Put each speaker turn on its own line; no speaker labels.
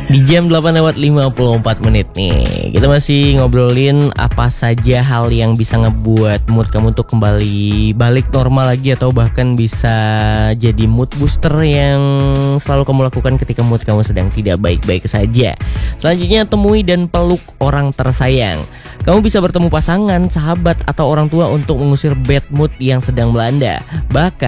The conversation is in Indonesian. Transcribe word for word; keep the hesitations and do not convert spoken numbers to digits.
Di jam delapan lewat lima puluh empat menit nih, kita masih ngobrolin apa saja hal yang bisa ngebuat mood kamu tuh kembali balik normal lagi, atau bahkan bisa jadi mood booster yang selalu kamu lakukan ketika mood kamu sedang tidak baik-baik saja. Selanjutnya, temui dan peluk orang tersayang. Kamu bisa bertemu pasangan, sahabat, atau orang tua untuk mengusir bad mood yang sedang melanda. Bahkan